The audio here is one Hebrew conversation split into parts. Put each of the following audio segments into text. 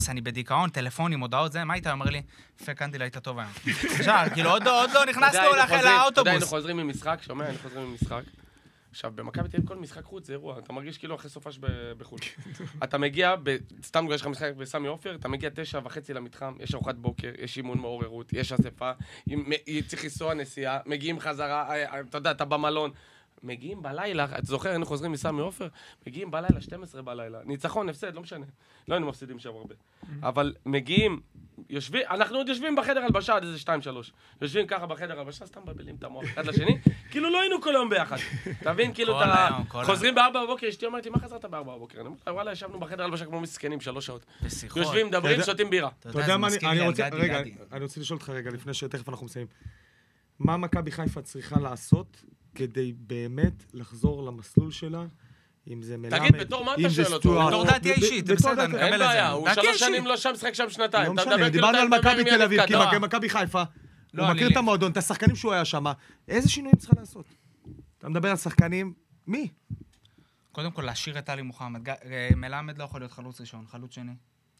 אני בדיכאון, טלפונים, הודעות, זה, מה היית? אומר לי, קנדיל, היית טוב היום. עכשיו, כאילו, עוד לא נכנסנו לאוטובוס. היינו חוזרים ממשחק, שומע, היינו חוזרים ממשחק. עכשיו, במכבי תל אביב כל משחק חוץ זה אירוע, אתה מרגיש כאילו אחרי סופש בחוץ. אתה מגיע, סתם יש לך משחק בסמי עופר, אתה מגיע 9:30 למתחם, יש ארוחת בוקר, יש אימון מעוררות, יש אספה, צריך לנסוע נסיעה, מגיעים חזרה, אתה יודע, אתה במלון. מגיעים בלילה, אתה זוכר, היינו חוזרים מסמי עופר, מגיעים בלילה, 12 בלילה, ניצחון, הפסד, לא משנה. לא היינו מפסידים שם הרבה. אבל מגיעים, אנחנו עוד יושבים בחדר הלבשה עד איזה 2-3. יושבים ככה בחדר הלבשה, סתם מבלים את המוח אחד לשני, כאילו לא היינו כל היום ביחד. אתה מבין, כאילו, חוזרים ב4 בבוקר, אשתי אומרת לי, מה חזרת ב4 בבוקר? אני אומר, וואלה, ישבנו בחדר הלבשה כמו מסכנים 3 שעות. יושבים, מדברים, שותים בירה. אתה יודע מה, אני רוצה לשאול אותך רגע, לפני שתכף אנחנו מסיימים. מה מכבי חיפה צריכה לעשות כדי באמת לחזור למסלול שלה, אם זה מלמד, תגיד, בתור מה אתה שואל אותו? בתור דעתי האישית, זה בסדר, נקבל את זה. אין בעיה, הוא 3 שנים לא שם, שחק שם 2. לא משנה, דיברנו על מכבי תל אביב, כי מכבי חיפה, הוא מכיר את המועדון, את השחקנים שהוא היה שם, איזה שינויים צריכה לעשות? אתה מדבר על שחקנים, מי? קודם כל, להשאיר את עלי מוחמד. מלמד לא יכול להיות חלוץ ראשון, חלוץ שני.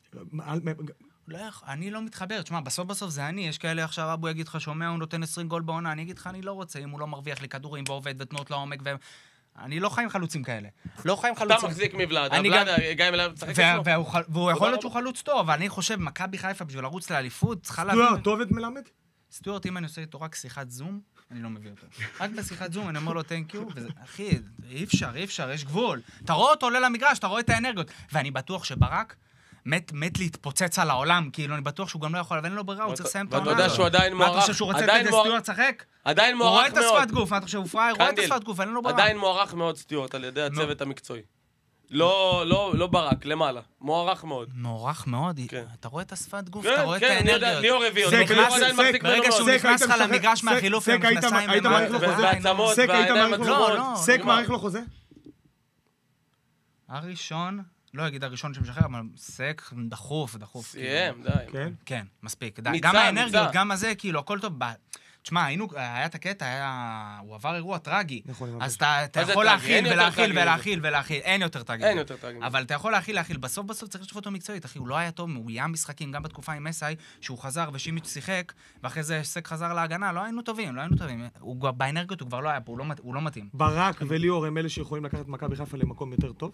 אני לא מתחבר, תשמע, בסוף זה אני, יש כאלה עכשיו, אבו יגיד לך, שומע, הוא נותן 20 גול בעונה, אני אגיד לך, אני לא רוצה, אם הוא לא מרוויח לי כדורים ועובד ותנות לעומק, אני לא חי עם חלוצים כאלה. לא חי עם חלוצים. אתה מחזיק מבלעד, הבלעד, גם אם אליו צחק אצלו. והוא יכול להיות שהוא חלוץ טוב, אבל אני חושב, מכבי חיפה בשביל לרוץ לאליפות, צריכה להבין... סטוארט, טוב את מלמד? סטוארט, אם אני עושה איתו רק שיחת זום, אני לא מביא אותו. רק בשיחת זום, אני אומר לו, thank you, אחי, אי אפשר, יש גבול. אתה רואה אותו עולה למגרש, אתה רואה את האנרגיות. ואני בטוח שברק מת להתפוצץ על העולם, כאילו אני בטוח שהוא גם לא יכול, אבל אין לו ברירה, הוא צריך לסיים את העונה. ואתה יודע שהוא עדיין מוערך. מה אתה חושב שהוא רוצה לתת לסטוארט לשחק? עדיין הוא מוערך מאוד. רואה את השפת גוף, מה אתה חושב, הוא פראייר, רואה את השפת גוף, אין לו ברירה. עדיין מוערך מאוד סטוארט על ידי הצוות המקצועי. לא ברק, למעלה. מוערך מאוד. מוערך מאוד? אתה רואה את השפת גוף, כן, אתה רואה את כן, אני יודע, האנרגיות. ליאור הביא אותו. ברגע שהוא נכנס לך למגרש מהחילוף, עם המכנסיים סק מעריך לו חוזה? הראשון, לא אגיד הראשון שמשחרר, אבל סק דחוף. סיים, די. כן, מספיק. גם האנרגיות, גם הזה, כאילו, הכל טוב. תשמע, היה את הקטע, הוא עבר אירוע טרגי, אז אתה יכול להכיל, אין יותר טרגי. אבל אתה יכול להכיל, בסוף צריך לשפוט אותו מקצועית, אחי, הוא לא היה טוב, הוא היה משחקים גם בתקופה עם מסאי, שהוא חזר ושימיץ' שיחק, ואחרי זה סק חזר להגנה, לא היינו טובים. באנרגיות הוא כבר לא היה פה, הוא לא מתאים. ברק וליאור הם אלה שיכולים לקחת מכבי חיפה למקום יותר טוב?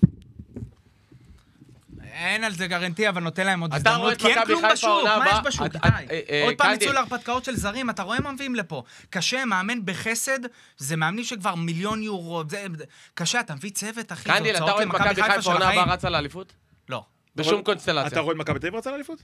אין על זה גרנטי, אבל נותן להם עוד הזדמנות, כי אין כלום בשוק, מה יש בשוק? עוד פעם יצאו להרפתקאות של זרים, אתה רואה מה מביאים לפה. קשה, מאמן בחסד, זה מאמנים שכבר מיליון יורו, קשה, אתה מביא צוות, אחי, קנדיל, אתה רואה את מכבי חיפה עונה הבאה רצה לאליפות? לא. בשום קונסטלציה. אתה רואה את מכבי תל אביב רצה לאליפות?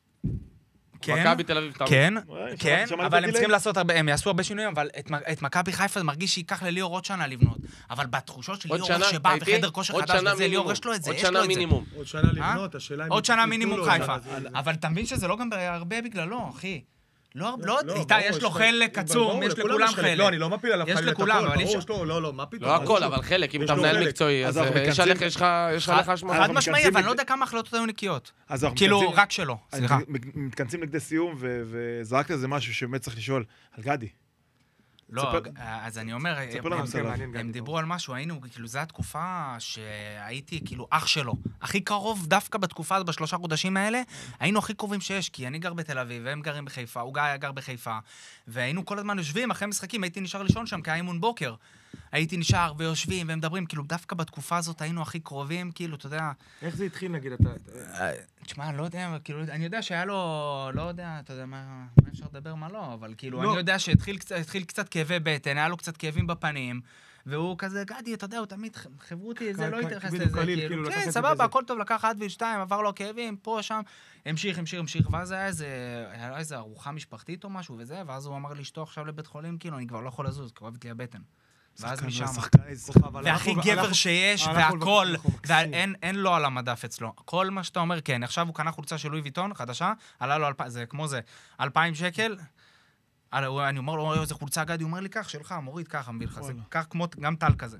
מכבי תל אביב, כן, אבל הם צריכים לעשות הרבה, הם יעשו הרבה שינויים, אבל את מכבי חיפה מרגיש שייקח לליאור עוד שנה לבנות. אבל בתחושות של ליאור שבא בחדר כושר חדש וזה, ליאור יש לו את זה, עוד שנה מינימום. עוד שנה לבנות, השאלה אם... עוד שנה מינימום חיפה. אבל אתה מבין שזה לא גם הרבה בגללו, אחי. לא, איתה יש לו חלק עצום, יש לכולם חלק. לא, אני לא מפיל עליו חלק הכל, אבל יש... לא, מה פתאום? לא הכל, אבל חלק, אם אתה מנהל מקצועי, אז יש לך אשמה. חד משמעי, אבל אני לא יודע כמה החלטות היו נקיות. כאילו, רק שלו, סליחה. מתכנסים לכדי סיום, וזרקת איזה משהו שבאמת צריך לשאול על גדי. לא, אז אני אומר, הם דיברו על משהו, היינו, כאילו, זו התקופה שהייתי, כאילו, אח שלו. הכי קרוב, דווקא בתקופה, ב3 חודשים האלה, היינו הכי קרובים שיש, כי אני גר בתל אביב, והם גרים בחיפה, הוא היה גר בחיפה, והיינו כל הזמן יושבים, אחרי משחקים, הייתי נשאר לישון שם, כי היה אימון בוקר. הייתי נשאר ויושבים ומדברים, כאילו, דווקא בתקופה הזאת היינו הכי קרובים, כאילו, אתה יודע... איך זה התחיל, נגיד, תשמע, אני לא יודע, כאילו, אני יודע שהיה לו, לא יודע, אתה יודע מה אפשר לדבר, מה לא, אבל כאילו, אני יודע שהתחיל קצת כאבי בטן, היה לו קצת כאבים בפנים, והוא כזה, גדי, אתה יודע, הוא תמיד חברותי, זה לא התייחס לזה, כאילו, כן, סבבה, הכל טוב, לקח 1 ו-2, עבר לו כאבים, פה, שם, המשיך, ואז היה איזה ארוחה משפחתית או משהו וזה, ואז הוא אמר לי, שתו עכשיו לבית חולים, כאילו, אני כבר לא יכול לזוז, כואבת לי הבטן. ואז משם. והכי גבר שיש, והכל, ואין לו על המדף אצלו. כל מה שאתה אומר, כן, עכשיו הוא קנה חולצה של לואי ויטון, חדשה, עלה לו, זה כמו זה, 2,000 שקל, אני אומר לו, איזה חולצה גדי, הוא אומר לי, כך, שלך, מוריד ככה, מביא לך, זה כך כמו גם טל כזה.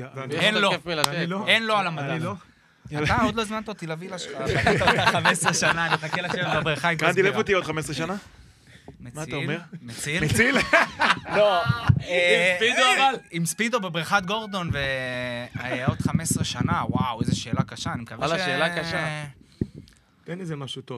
אין לו על המדף. אתה עוד לא הזמנת אותי להביא לשך, 15 שנה, אני מחכה לשבת בבריכה עם כסבירה. גדי, איפה תהיה עוד 15 שנה? מה אתה אומר? מציל? מציל? לא. עם ספידו אבל? עם ספידו בבריכת גורדון, והיה עוד 15 שנה, וואו, איזו שאלה קשה, אני מקווה שאלה קשה. תן איזה משהו טוב.